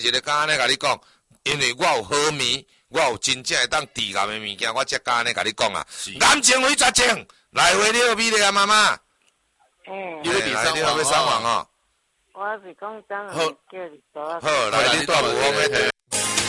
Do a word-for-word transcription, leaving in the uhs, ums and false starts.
一个敢安尼甲你讲，因为我有好面，我有真正会当治癌的物件，我才敢安尼甲你讲啊。癌症为绝症，来回你好美丽啊妈妈。 诶， 你要点上网，要上网哦。 我是讲当然叫你多。 好，来你带有我的摕